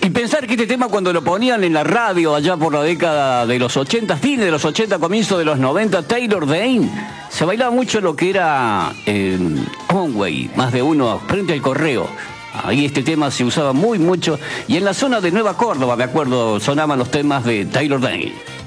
Y pensar que este tema cuando lo ponían en la radio allá por la década de los 80, fines de los 80, comienzo de los 90, Taylor Dayne, se bailaba mucho lo que era Conway, más de uno frente al correo. Ahí este tema se usaba muy mucho. Y en la zona de Nueva Córdoba, me acuerdo, sonaban los temas de Taylor Dayne.